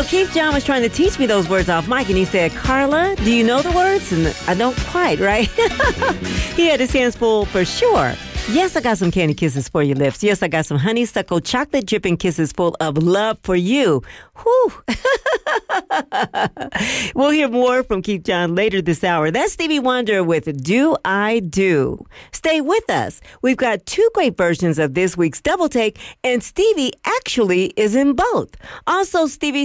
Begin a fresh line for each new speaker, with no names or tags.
Keith John was trying to teach me those words off mic, and he said, Carla, do you know the words? And I don't quite, right? He had his hands full for sure. Yes, I got some candy kisses for your lips. Yes, I got some honeysuckle chocolate dripping kisses full of love for you. Whew. We'll hear more from Keith John later this hour. That's Stevie Wonder with Do I Do. Stay with us. We've got two great versions of this week's Double Take, and Stevie actually is in both. Also, Stevie